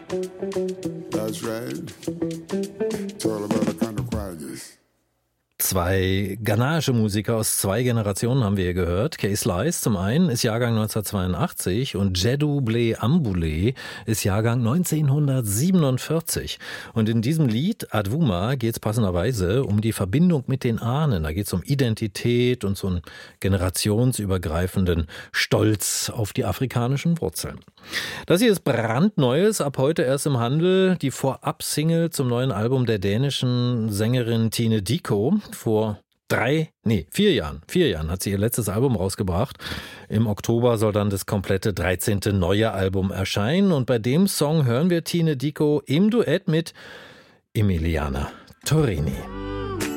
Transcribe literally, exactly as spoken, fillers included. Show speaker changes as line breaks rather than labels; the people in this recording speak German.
That's right. Talk about the kind of quietness.
Zwei ghanaische Musiker aus zwei Generationen haben wir hier gehört. Kay Slice zum einen ist Jahrgang neunzehnhundertzweiundachtzig und Jeddu Blay Ambule ist Jahrgang neunzehnhundertsiebenundvierzig. Und in diesem Lied Adwuma geht es passenderweise um die Verbindung mit den Ahnen. Da geht es um Identität und so einen generationsübergreifenden Stolz auf die afrikanischen Wurzeln. Das hier ist brandneues, ab heute erst im Handel, die Vorab-Single zum neuen Album der dänischen Sängerin Tine Dicko. Vor drei, nee, vier Jahren, vier Jahren hat sie ihr letztes Album rausgebracht. Im Oktober soll dann das komplette dreizehnte neue Album erscheinen. Und bei dem Song hören wir Tine Dicko im Duett mit Emiliana Torrini.